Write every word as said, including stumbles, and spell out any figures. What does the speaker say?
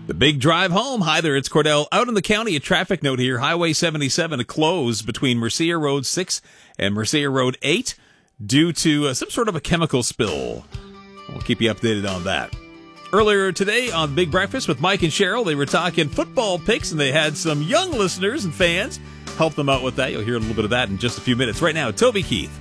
The big drive home. Hi there, it's Cordell. Out in the county, a traffic note here. Highway seventy-seven, a close between Mercia Road six and Mercia Road eight due to uh, some sort of a chemical spill. We'll keep you updated on that. Earlier today on Big Breakfast with Mike and Cheryl, they were talking football picks, and they had some young listeners and fans help them out with that. You'll hear a little bit of that in just a few minutes. Right now, Toby Keith.